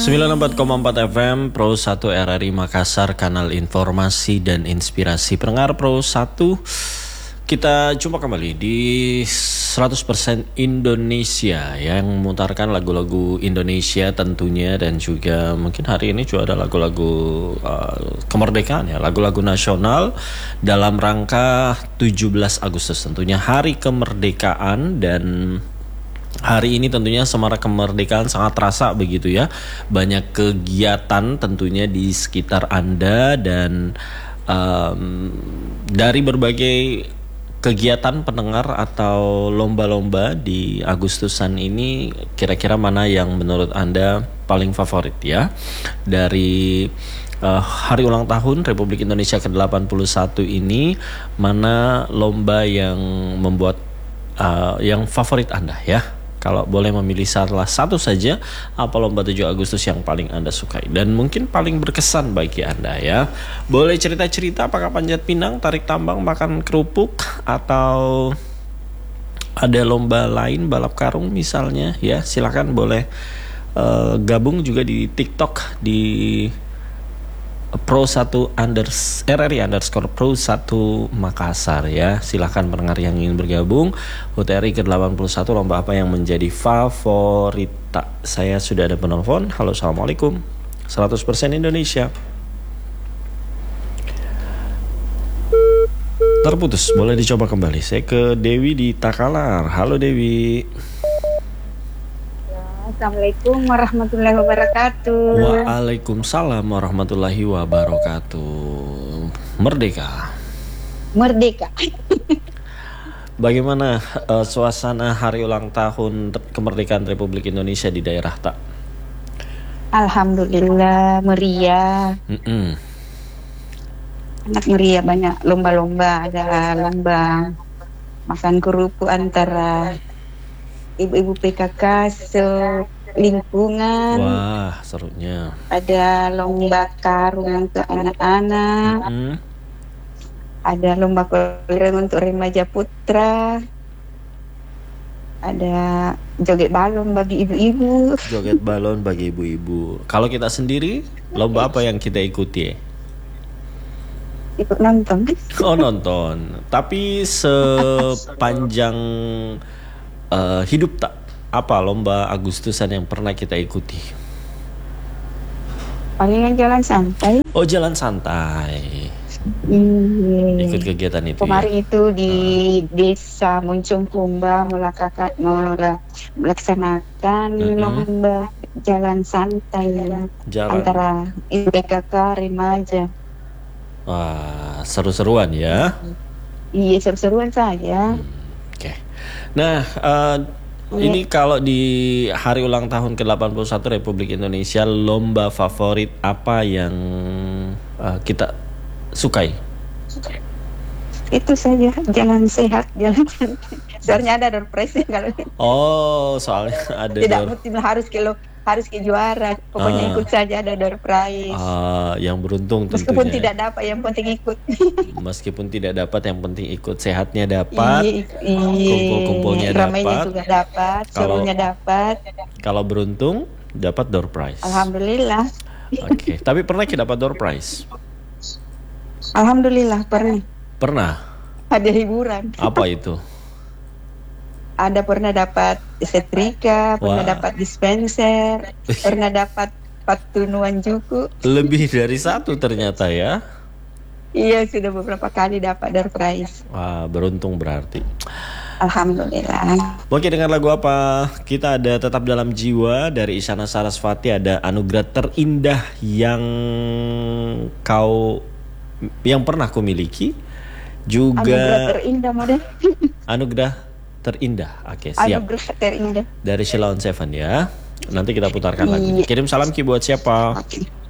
94,4 FM Pro 1 RRI Makassar, kanal informasi dan inspirasi pendengar Pro 1. Kita jumpa kembali di 100% Indonesia yang memutarkan lagu-lagu Indonesia tentunya, dan juga mungkin hari ini juga ada lagu-lagu kemerdekaan ya, lagu-lagu nasional dalam rangka 17 Agustus tentunya hari kemerdekaan. Dan hari ini tentunya semarak kemerdekaan sangat terasa begitu ya. Banyak kegiatan tentunya di sekitar Anda, dan dari berbagai kegiatan pendengar atau lomba-lomba di Agustusan ini, kira-kira mana yang menurut Anda paling favorit ya? Dari hari ulang tahun Republik Indonesia ke-81 ini, mana lomba yang membuat yang favorit Anda ya? Kalau boleh memilih salah satu saja, apa lomba 7 Agustus yang paling Anda sukai dan mungkin paling berkesan bagi Anda ya? Boleh cerita-cerita apakah panjat pinang, tarik tambang, makan kerupuk, atau ada lomba lain, balap karung misalnya ya? Silakan boleh gabung juga di TikTok di Pro 1 RRI _ Pro 1 Makassar ya. Silahkan pendengar yang ingin bergabung. UTRI ke-81 lomba apa yang menjadi favorita? Saya sudah ada penelpon. Halo, assalamualaikum. 100% Indonesia. Terputus, boleh dicoba kembali. Saya ke Dewi di Takalar. Halo Dewi. Assalamualaikum warahmatullahi wabarakatuh. Waalaikumsalam warahmatullahi wabarakatuh. Merdeka. Bagaimana suasana hari ulang tahun kemerdekaan Republik Indonesia di daerah tak? Alhamdulillah meriah. Sangat meriah, banyak lomba-lomba. Ada lomba makan kerupuk antara ibu-ibu PKK lingkungan. Wah, serunya. Ada lomba karung untuk anak-anak. Ada lomba kelereng untuk remaja putra. Ada joget balon bagi ibu-ibu. Joget balon bagi ibu-ibu. Kalau kita sendiri, lomba apa yang kita ikuti? Ikut nonton. Oh, nonton. Tapi sepanjang hidup tak, apa lomba Agustusan yang pernah kita ikuti? Palingan jalan santai. Oh, jalan santai. Ikut kegiatan itu. Kemarin ya? itu di desa Muncung Kumba melaksanakan lomba jalan santai antara PKK remaja. Wah, seru-seruan ya. Iya, seru-seruan saja. Oke. Nah, ini kalau di hari ulang tahun ke-81 Republik Indonesia, lomba favorit apa yang kita sukai? Itu saja, jalan sehat, jalan santai. Soalnya ada door prize kalau. Oh, soalnya ada tidak harus ke juara, pokoknya ikut saja, ada door prize. Yang beruntung tentunya. Meskipun tidak dapat, yang penting ikut. Meskipun tidak dapat, yang penting ikut. Sehatnya dapat, kumpul-kumpulnya ramainya dapat, juga dapat, serunya dapat. Kalau beruntung dapat door prize. Alhamdulillah. Oke, tapi pernah kita dapat door prize? Alhamdulillah Pernah. Ada hiburan. Apa itu? Ada pernah dapat setrika, pernah dapat dispenser, pernah dapat patunuan juku. Lebih dari satu ternyata ya. Iya, sudah beberapa kali dapat door prize. Wah, beruntung berarti. Alhamdulillah. Oke, dengan lagu apa? Kita ada Tetap Dalam Jiwa dari Isyana Sarasvati, ada Anugerah Terindah yang pernah ku miliki. Juga Anugerah Terindah model. Anugerah Terindah. Oke, siap. Anugerah Terindah Dari Sheila on Seven ya. Nanti kita putarkan lagu. Kirim salam Ki buat siapa?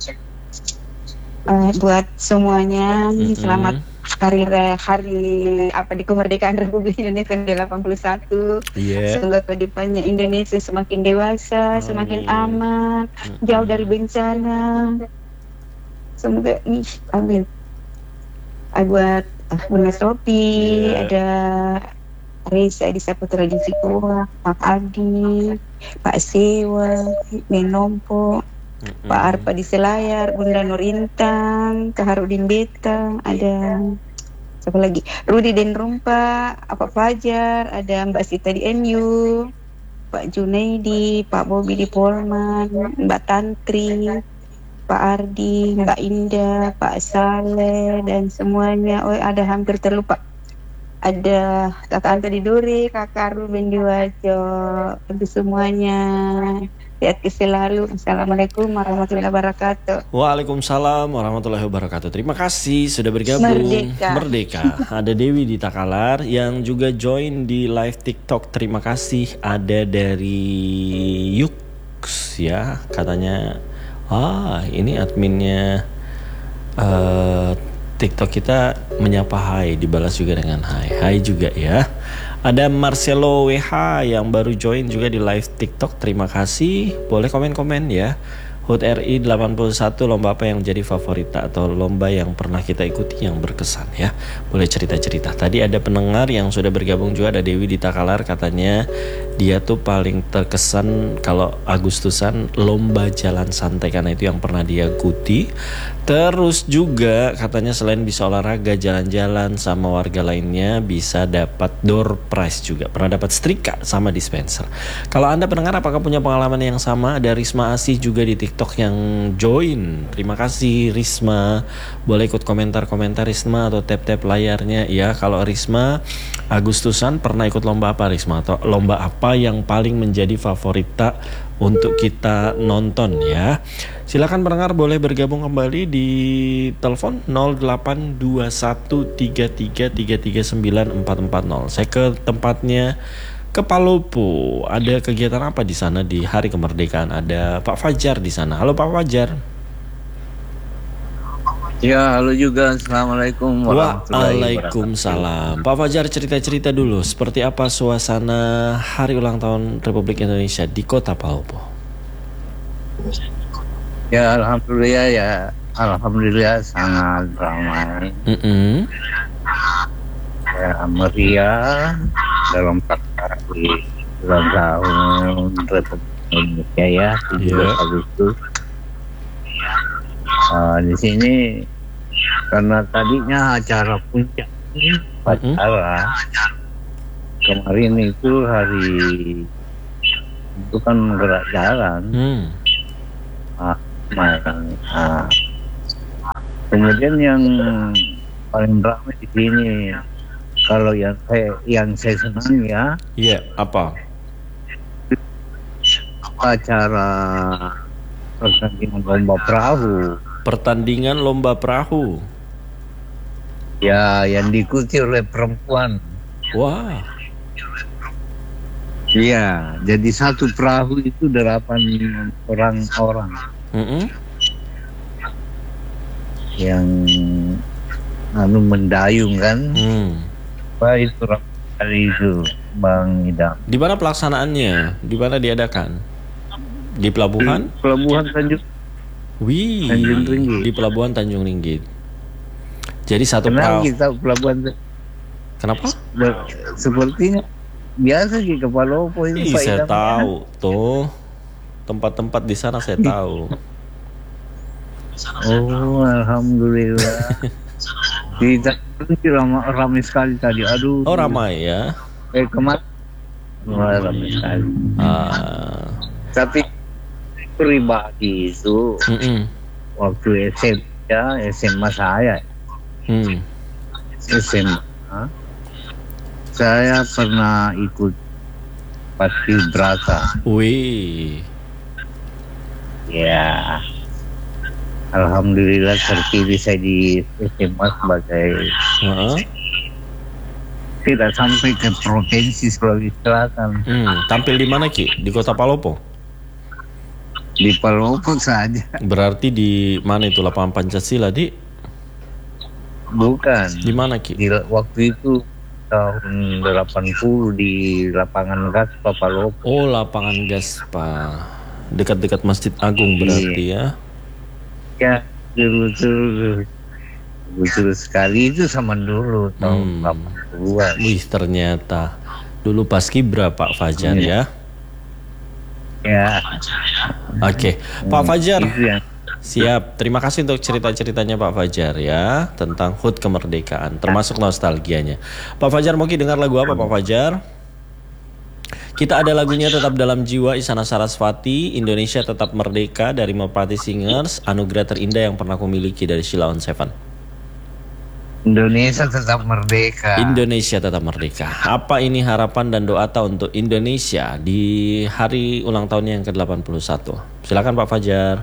Buat semuanya. Selamat hari di kemerdekaan Republik Indonesia ke-81. Semoga kedepannya Indonesia semakin dewasa, semakin aman, jauh dari bencana. Semoga amin. Buat Bunda Sopi, ada Reza di Saputra Divikoa, Pak Adi, Pak Sewa, Menompo, Pak Arpa di Selayar, Bunda Nur Intan, Kak Harudin Beta, ada siapa lagi? Rudi Den Rumpa, Pak Fajar, ada Mbak Sita di NU, Pak Junaidi, Pak Bobi di Polman, Mbak Tantri, Pak Ardi, Mbak Indah, Pak Saleh, dan semuanya. Oh, ada hampir terlupa. Ada Kakak Anta di Duri, Kakak Ruben di Wajo, untuk semuanya. Lihat selalu. Assalamualaikum warahmatullahi wabarakatuh. Waalaikumsalam warahmatullahi wabarakatuh. Terima kasih sudah bergabung. Merdeka. Ada Dewi di Takalar yang juga join di live TikTok. Terima kasih. Ada dari Yux ya, katanya. Ini adminnya TikTok kita menyapa hai, dibalas juga dengan hai. Hai juga ya. Ada Marcelo WH yang baru join juga di live TikTok. Terima kasih. Boleh komen-komen ya. HUT RI 81, lomba apa yang jadi favorit atau lomba yang pernah kita ikuti yang berkesan ya. Boleh cerita-cerita. Tadi ada pendengar yang sudah bergabung juga, ada Dewi di Takalar, katanya dia tuh paling terkesan kalau Agustusan lomba jalan santai karena itu yang pernah dia ikuti. Terus juga katanya selain bisa olahraga, jalan-jalan sama warga lainnya, bisa dapat door prize juga. Pernah dapat setrika sama dispenser. Kalau Anda pendengar apakah punya pengalaman yang sama? Ada Risma Asih juga di TikTok yang join. Terima kasih Risma. Boleh ikut komentar-komentar Risma atau tap-tap layarnya ya. Kalau Risma Agustusan pernah ikut lomba apa Risma? Atau lomba apa yang paling menjadi favorita untuk kita nonton ya. Silakan pendengar boleh bergabung kembali di telepon 082133333940. Saya ke tempatnya ke Palopo. Ada kegiatan apa di sana di Hari Kemerdekaan? Ada Pak Fajar di sana. Halo Pak Fajar. Ya, halo juga. Assalamualaikum warahmatullahi wabarakatuh. Waalaikumsalam. Pak Fajar, cerita-cerita dulu seperti apa suasana Hari Ulang Tahun Republik Indonesia di Kota Palopo. Ya, alhamdulillah sangat ramai. Ya, meriah dalam hari ulang tahun Republik Indonesia ya, 17 Agustus. Di sini karena tadinya acara puncak acara kemarin itu hari itu kan gerak jalan. Kemudian yang paling ramai di sini kalau yang saya senang ya. Iya, apa? Acara pertandingan lomba perahu. Pertandingan lomba perahu. Ya, yang diikuti oleh perempuan. Wah. Iya, jadi satu perahu itu 8 orang. Yang mendayung kan. Wah, itu kali itu Bang Idam. Di mana pelaksanaannya? Di mana diadakan? Di pelabuhan? Pelabuhan Tanjung. Wih, Tanjung Ringgit. di pelabuhan Tanjung Ringgit. Jadi satu perahu. perahu. Kita pelabuhan. Kenapa? Sepertinya biasa di Palopo ini. Saya tahu tuh tempat-tempat di sana saya tahu. Oh, alhamdulillah. Kita ramai sekali tadi. Aduh. Oh, ramai ya. Kemarin ramai sekali. Tapi pribadi itu waktu SMA saya SMA saya pernah ikut Paski Braka. Wih. Ya, alhamdulillah terpilih saya di SMA sebagai tidak sampai ke provinsi Sulawesi Selatan. Tampil di mana Ki? Di Kota Palopo? Di Palopo saja. Berarti di mana itu, lapangan Pancasila di? Bukan. Di mana Ki? Di waktu itu tahun 80 di lapangan Gaspa Palopo. Oh, lapangan Gaspa. Dekat-dekat Masjid Agung berarti ya? Ya, betul sekali itu sama dulu tahun 80-an. Wih, ternyata dulu Paskibra Pak Fajar ya? Ya. Oke, Pak Fajar. Itu yang Siap, terima kasih untuk cerita-ceritanya Pak Fajar ya tentang HUT kemerdekaan, termasuk nostalgianya. Pak Fajar, mau dengar lagu apa Pak Fajar? Kita ada lagunya Tetap Dalam Jiwa Isyana Sarasvati, Indonesia Tetap Merdeka dari Merpati Singers, Anugerah Terindah Yang Pernah Kumiliki dari Sheila on Seven. Indonesia Tetap Merdeka. Indonesia Tetap Merdeka. Apa ini harapan dan doa untuk Indonesia di hari ulang tahun yang ke-81? Silakan Pak Fajar.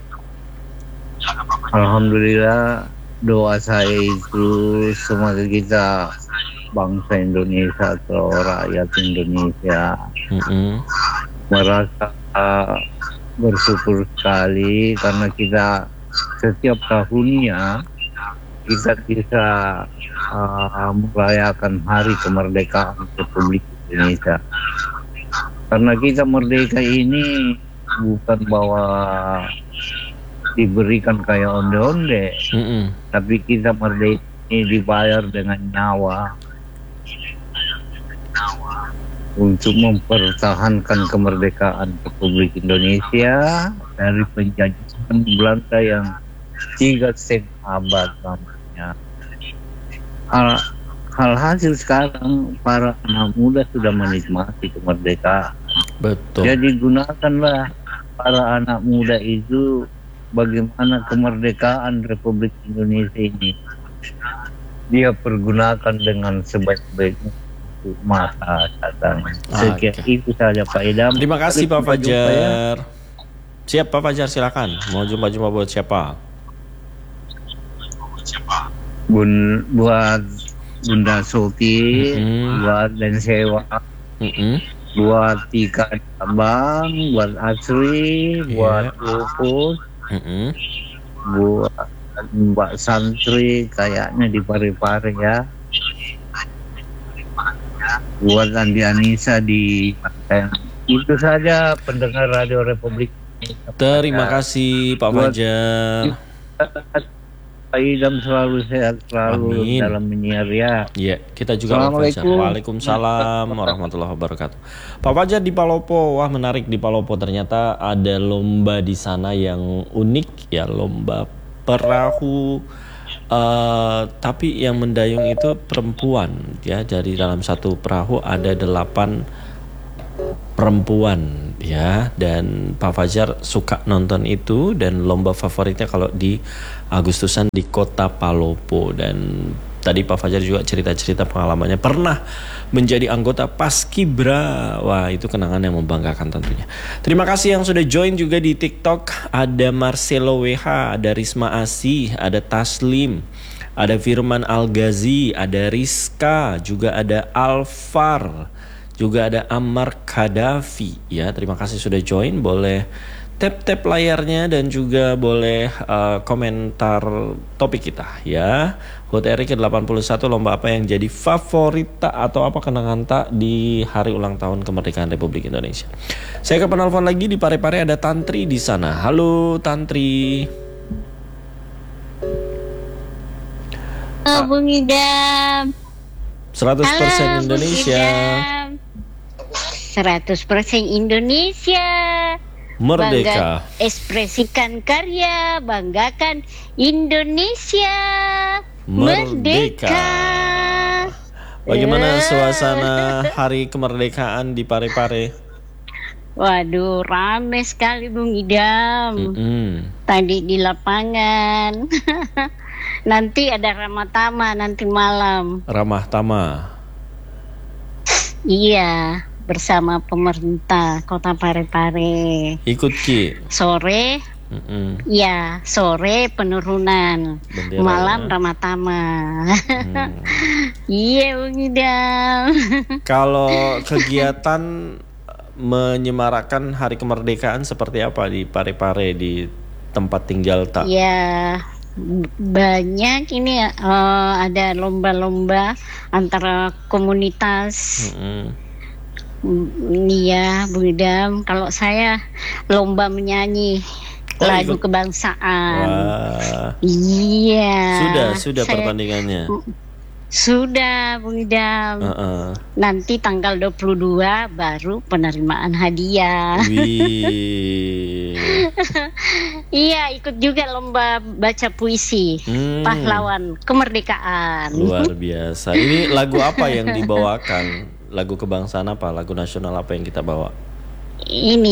Alhamdulillah, doa saya itu semoga kita bangsa Indonesia atau rakyat Indonesia merasa bersyukur sekali karena kita setiap tahunnya kita bisa merayakan hari kemerdekaan Republik Indonesia. Karena kita merdeka ini bukan bahwa diberikan kayak onde-onde, tapi kita merdeka ini dibayar dengan nyawa untuk mempertahankan kemerdekaan Republik Indonesia dari penjajahan Belanda yang 3,5 abad lamanya. Alhasil sekarang para anak muda sudah menikmati kemerdekaan. Betul. Jadi gunakanlah para anak muda itu bagaimana kemerdekaan Republik Indonesia ini dia pergunakan dengan sebaik-baiknya untuk masa datang. Sekian itu saja Pak Idam. Terima kasih Pak Fajar. Siap Pak Fajar, silakan. Mau jumpa-jumpa buat siapa? Buat Bunda Soki, buat Densewa, buat Tika Abang, buat Asri, buat Lupus, buat Mbak Santri kayaknya di Parepare ya, buat Andi Anissa di Pantai. Itu saja pendengar Radio Republik. Terima kasih Pak Fajar. Pak Idam selalu sehat selalu. Amin. Dalam menyiar ya. Iya, kita juga Pak Fajar. Waalaikumsalam warahmatullahi wabarakatuh. Pak Fajar di Palopo, wah menarik di Palopo, ternyata ada lomba di sana yang unik ya, lomba perahu. Tapi yang mendayung itu perempuan ya. Dari dalam satu perahu ada 8 perempuan ya, dan Pak Fajar suka nonton itu, dan lomba favoritnya kalau di Agustusan di Kota Palopo. Dan tadi Pak Fajar juga cerita-cerita pengalamannya pernah menjadi anggota Paskibra. Wah, itu kenangan yang membanggakan tentunya. Terima kasih yang sudah join juga di TikTok. Ada Marcelo WH, ada Risma Asih, ada Taslim, ada Firman Al-Ghazi, ada Rizka, juga ada Alvar, juga ada Ammar Kadafi ya. Terima kasih sudah join. Boleh tap-tap layarnya dan juga boleh komentar topik kita ya. HUT RI ke-81, lomba apa yang jadi favorit tak atau apa kenangan tak di hari ulang tahun kemerdekaan Republik Indonesia. Saya ke penelpon lagi di Parepare, ada Tantri di sana. Halo Tantri. Bung Idam. 100% Indonesia. 100% Indonesia. Merdeka. Ekspresikan karya, banggakan Indonesia. Merdeka. Bagaimana suasana hari kemerdekaan di Parepare? Waduh, rame sekali Bung Idam. Tadi di lapangan. Nanti ada Ramah Tama nanti malam. Ramah Tama. Iya, bersama pemerintah Kota Parepare. Ikut Ki. Sore, ya sore penurunan. Bendera, malam ya? Ramah Tama. Iya Bung Idam. Kalau kegiatan menyemarakan hari kemerdekaan seperti apa di Parepare, di tempat tinggal tak? Ya, banyak ini ya, ada lomba-lomba antara komunitas. Iya Bung Idam, kalau saya lomba menyanyi lagu kebangsaan. Wah. Iya. Sudah pertandingannya. Sudah, Bung Idam. Nanti tanggal 22 baru penerimaan hadiah. Wih. Iya, ikut juga lomba baca puisi pahlawan kemerdekaan. Luar biasa. Ini lagu apa yang dibawakan? Lagu kebangsaan apa? Lagu nasional apa yang kita bawa? Ini